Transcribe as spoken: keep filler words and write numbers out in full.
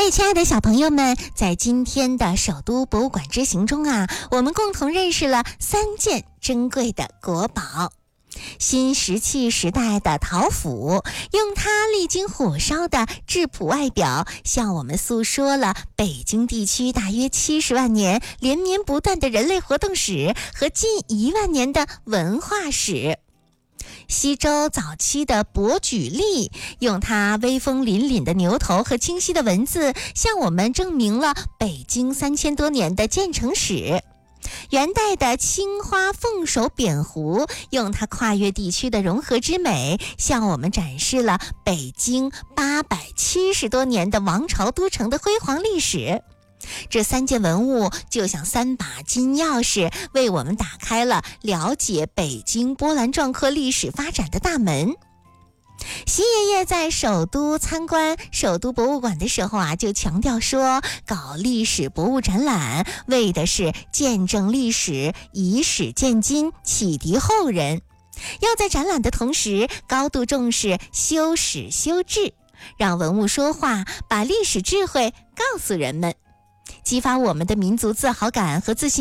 所以亲爱的小朋友们，在今天的首都博物馆之行中啊，我们共同认识了三件珍贵的国宝。新石器时代的陶釜，用它历经火烧的质朴外表，向我们诉说了北京地区大约七十万年连绵不断的人类活动史和近一万年的文化史。西周早期的伯举力，用它威风凛凛的牛头和清晰的文字，向我们证明了北京三千多年的建成史。元代的青花凤首扁壶，用它跨越地区的融合之美，向我们展示了北京八百七十多年的王朝都城的辉煌历史。这三件文物就像三把金钥匙，为我们打开了了解北京波澜壮阔历史发展的大门。习爷爷在首都参观首都博物馆的时候啊，就强调说，搞历史博物展览为的是见证历史，以史鉴今，启迪后人。要在展览的同时高度重视修史修治，让文物说话，把历史智慧告诉人们，激发我们的民族自豪感和自信